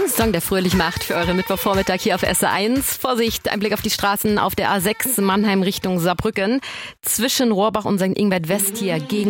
Song, der fröhlich macht für euren Mittwochvormittag hier auf SR1. Vorsicht, ein Blick auf die Straßen auf der A6 Mannheim Richtung Saarbrücken. Zwischen Rohrbach und St. Ingbert West hier gegen